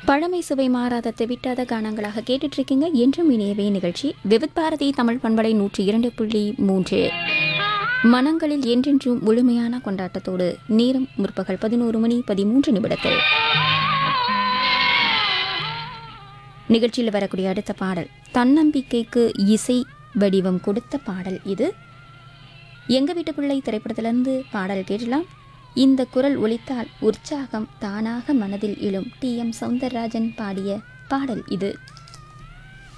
பழமை சுவை மாறாத தெவிட்டாத கானங்களாக கேட்டுட்டு இருக்கீங்க. என்றும் இணையவே நிகழ்ச்சி விவித் பாரதி தமிழ் பண்பலை 102.3. மனங்களில் என்றென்றும் முழுமையான கொண்டாட்டத்தோடு நேரம் முற்பகல் 11:13 நிகழ்ச்சியில் வரக்கூடிய அடுத்த பாடல் தன்னம்பிக்கைக்கு இசை வடிவம் கொடுத்த பாடல். இது எங்க வீட்டு பிள்ளை திரைப்படத்திலிருந்து பாடல் கேட்டலாம். இந்த குரல் ஒலித்தால் உற்சாகம் தானாக மனதில் எழும். டி.எம். சௌந்தரராஜன் பாடிய பாடல் இது.